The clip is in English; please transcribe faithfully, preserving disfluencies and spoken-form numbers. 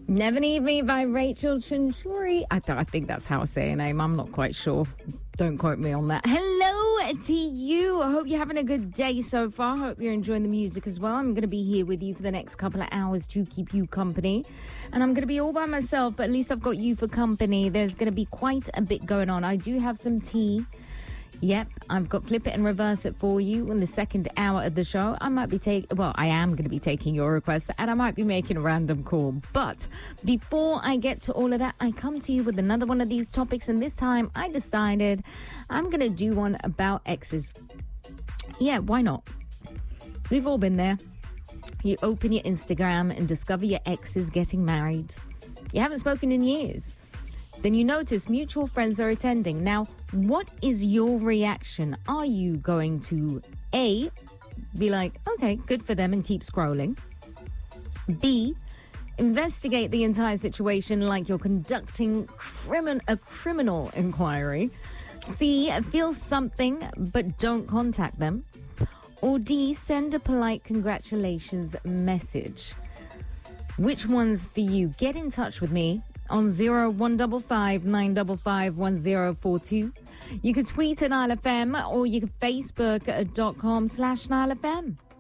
Never Need Me by Rachel Chinchuri. I, th- I think that's how I say her name. I'm not quite sure. Don't quote me on that. Hello to you. I hope you're having a good day so far. Hope you're enjoying the music as well. I'm going to be here with you for the next couple of hours to keep you company. And I'm going to be all by myself, but at least I've got you for company. There's going to be quite a bit going on. I do have some tea. Yep, I've got Flip It and Reverse It for you in the second hour of the show. I might be taking, well, I am going to be taking your requests, and I might be making a random call. But before I get to all of that, I come to you with another one of these topics, and this time I decided I'm going to do one about exes. Yeah, why not? We've all been there. You open your Instagram and discover your ex is getting married. You haven't spoken in years. Then you notice mutual friends are attending. Now, what is your reaction? Are you going to A, be like, okay, good for them and keep scrolling? B, investigate the entire situation like you're conducting crimin- a criminal inquiry? C, feel something but don't contact them? Or D, send a polite congratulations message? Which one's for you? Get in touch with me on zero one five five nine five five one zero four two. You can tweet at Nile F M or you can Facebook dot com slash Nile F M.